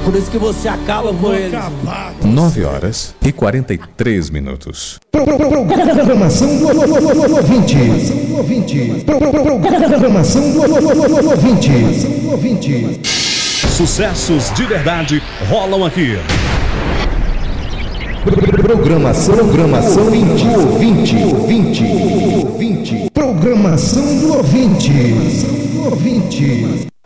Por isso que você acaba com eles. 9h43. Programação do ouvinte. Programação do ouvinte. Sucessos de verdade rolam aqui. Programação do ouvinte. Programação do ouvinte.